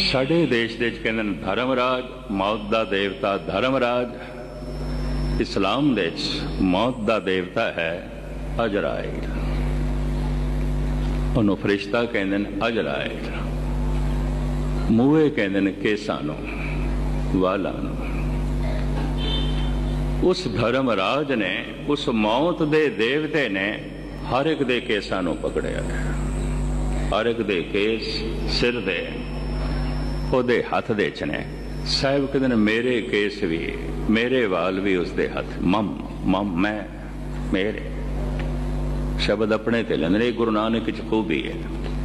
ਸਾਡੇ ਦੇਸ਼ ਦੇ ਵਿੱਚ ਕਹਿੰਦੇ ਨੇ ਧਰਮਰਾਜ, ਮੌਤ ਦਾ ਦੇਵਤਾ ਧਰਮਰਾਜ। ਇਸਲਾਮ ਦੇ ਵਿੱਚ ਮੌਤ ਦਾ ਦੇਵਤਾ ਹੈ ਅਜਰਾਇਲ। ਉਹਨੂੰ ਫਰਿਸ਼ਤਾ ਕਹਿੰਦੇ ਨੇ ਅਜਰਾਇਲ। ਮੂਹੇ ਕਹਿੰਦੇ ਨੇ ਕੇਸਾਂ ਨੂੰ, ਵਾਲਾਂ ਨੂੰ। ਉਸ ਧਰਮਰਾਜ ਨੇ, ਉਸ ਮੌਤ ਦੇ ਦੇਵਤੇ ਨੇ ਹਰ ਇੱਕ ਦੇ ਕੇਸਾਂ ਨੂੰ ਪਕੜਿਆ। ਹਰ ਇੱਕ ਦੇ ਕੇਸ ਸਿਰ ਦੇ ਉਹਦੇ ਹੱਥ ਦੇ ਚ ਨੇ। ਸਾਹਿਬ ਕਹਿੰਦੇ ਨੇ ਮੇਰੇ ਕੇਸ ਵੀ, ਮੇਰੇ ਵਾਲ ਵੀ ਉਸਦੇ ਹੱਥ। ਮਮ ਮਮ, ਮੈਂ, ਮੇਰੇ ਸ਼ਬਦ ਆਪਣੇ ਤੇ ਲੈਂਦੇ ਨੇ। ਗੁਰੂ ਨਾਨਕ ਚ ਖੂਬੀ ਹੈ,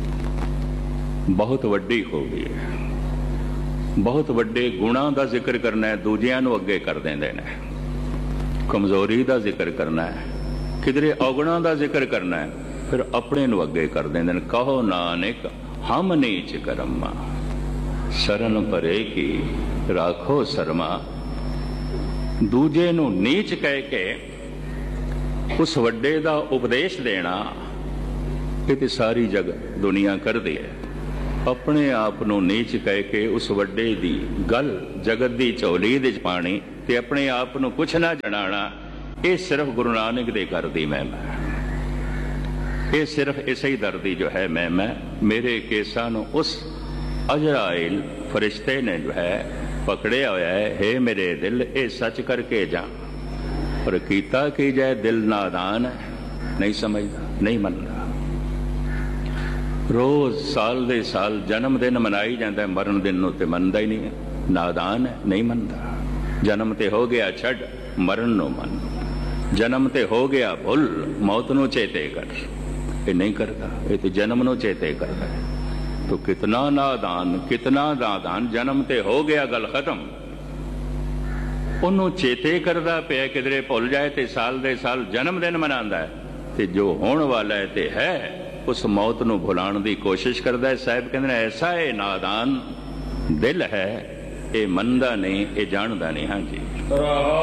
ਬਹੁਤ ਵੱਡੀ ਖੂਬੀ ਹੈ। ਬਹੁਤ ਵੱਡੇ ਗੁਣਾਂ ਦਾ ਜ਼ਿਕਰ ਕਰਨਾ ਹੈ, ਦੂਜਿਆਂ ਨੂੰ ਅੱਗੇ ਕਰ ਦਿੰਦੇ ਨੇ। ਕਮਜ਼ੋਰੀ ਦਾ ਜ਼ਿਕਰ ਕਰਨਾ ਹੈ, ਕਿਧਰੇ ਔਗੁਣਾਂ ਦਾ ਜ਼ਿਕਰ ਕਰਨਾ ਹੈ, ਫਿਰ ਆਪਣੇ ਨੂੰ ਅੱਗੇ ਕਰ ਦਿੰਦੇ ਨੇ। ਕਹੋ ਨਾਨਕ ਹਮ ਨੀਚ ਕਰਮਾ, ਸ਼ਰਨ ਪਰੇ ਕੀ ਰਾਖੋ ਸ਼ਰਮਾ। ਦੂਜੇ ਨੂੰ ਨੀਚ ਕਹਿ ਕੇ ਉਸ ਵੱਡੇ ਦਾ ਉਪਦੇਸ਼ ਦੇਣਾ, ਇਹ ਤੇ ਸਾਰੀ ਦੁਨੀਆ ਕਰਦੀ ਹੈ। ਆਪਣੇ ਆਪ ਨੂੰ ਨੀਚ ਕਹਿ ਕੇ ਉਸ ਵੱਡੇ ਦੀ ਗੱਲ ਜਗਤ ਦੀ ਝੋਲੀ ਦੇ ਚ ਪਾਣੀ ਤੇ ਆਪਣੇ ਆਪ ਨੂੰ ਕੁਛ ਨਾ ਜਣਾਣਾ, ਇਹ ਸਿਰਫ ਗੁਰੂ ਨਾਨਕ ਦੇ ਘਰ ਦੀ ਮਹਿਮਾ ਹੈ। ਇਹ ਸਿਰਫ ਇਸੇ ਹੀ ਦਰ ਦੀ ਜੋ ਹੈ ਮਹਿਮਾ। ਮੇਰੇ ਕੇਸਾਂ ਨੂੰ ਉਸ ਅਜਰਾਇਲ ਫਰਿਸ਼ਤੇ ਨੇ ਜੋ ਹੈ ਪਕੜਿਆ ਹੋਇਆ ਹੈ। ਹੇ ਮੇਰੇ ਦਿਲ, ਇਹ ਸੱਚ ਕਰਕੇ ਜਾ। ਪਰ ਕੀਤਾ ਕੀ ਜਾਏ, ਦਿਲ ਨਾਦਾਨ ਹੈ, ਨਹੀਂ ਸਮਝਦਾ, ਨਹੀਂ ਮੰਨਦਾ। ਰੋਜ਼ ਸਾਲ ਦੇ ਸਾਲ ਜਨਮ ਦਿਨ ਮਨਾਈ ਜਾਂਦਾ, ਮਰਨ ਦਿਨ ਨੂੰ ਤੇ ਮੰਨਦਾ ਹੀ ਨਹੀਂ ਹੈ। ਨਾਦਾਨ ਹੈ, ਨਹੀਂ ਮੰਨਦਾ। ਜਨਮ ਤੇ ਹੋ ਗਿਆ ਛੱਡ, ਮਰਨ ਨੂੰ ਮੰਨ। ਜਨਮ ਤੇ ਹੋ ਗਿਆ ਭੁੱਲ, ਮੌਤ ਨੂੰ ਚੇਤੇ ਕਰ। ਇਹ ਨਹੀਂ ਕਰਦਾ, ਇਹ ਤੇ ਜਨਮ ਨੂੰ ਚੇਤੇ ਕਰਦਾ ਹੈ। तो कितना नादान, कितना नादान। जन्म ते हो गया, गल खत्म। ਉਹਨੂੰ ਚੇਤੇ ਕਰਦਾ ਪਿਆ, ਕਿਧਰੇ ਭੁੱਲ ਜਾਏ ਤੇ ਸਾਲ ਦੇ ਸਾਲ ਜਨਮ ਦਿਨ ਮਨਾਉਂਦਾ ਹੈ, ਤੇ ਜੋ ਹੋਣ ਵਾਲਾ ਹੈ ਤੇ ਹੈ, ਉਸ ਮੌਤ ਨੂੰ ਭੁਲਾਉਣ ਦੀ ਕੋਸ਼ਿਸ਼ ਕਰਦਾ ਹੈ। ਸਾਹਿਬ ਕਹਿੰਦੇ ਨੇ ਐਸਾ ਇਹ ਨਾਦਾਨ ਦਿਲ ਹੈ, ਇਹ ਮੰਨਦਾ ਨਹੀਂ, ਇਹ ਜਾਣਦਾ ਨਹੀਂ। ਹਾਂਜੀ।